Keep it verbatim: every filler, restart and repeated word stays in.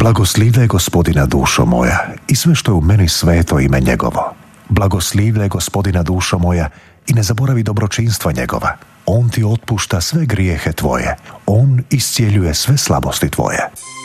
Blagoslivljaj Gospodina dušo moja i sve što je u meni sveto ime njegovo. Blagoslivljaj Gospodina dušo moja i ne zaboravi dobročinstva njegova. On ti otpušta sve grijehe tvoje. On iscijeljuje sve slabosti tvoje.